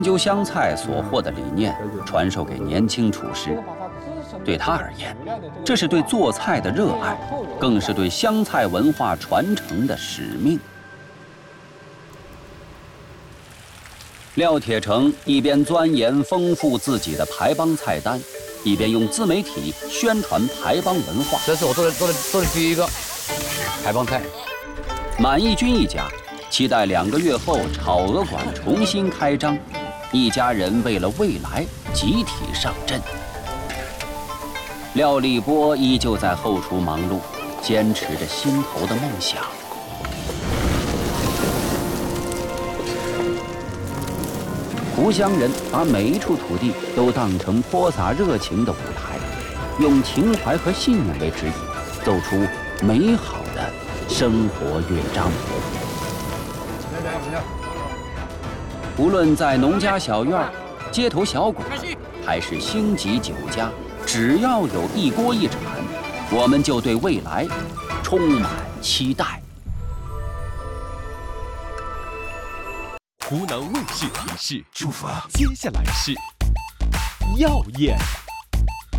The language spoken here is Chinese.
究湘菜所获的理念传授给年轻厨师，对他而言，这是对做菜的热爱，更是对湘菜文化传承的使命。廖铁成一边钻研丰富自己的排帮菜单，一边用自媒体宣传排帮文化。 这是我做的第一个排帮菜。 满义军一家期待2个月后炒鹅馆重新开张，一家人为了未来集体上阵。廖立波依旧在后厨忙碌，坚持着心头的梦想。湖湘人把每一处土地都当成泼洒热情的舞台，用情怀和信念为指引，奏出美好的生活乐章。无论在农家小院、街头小馆，还是星级酒家，只要有一锅一铲，我们就对未来充满期待。 湖南卫视提示：出发，接下来是耀眼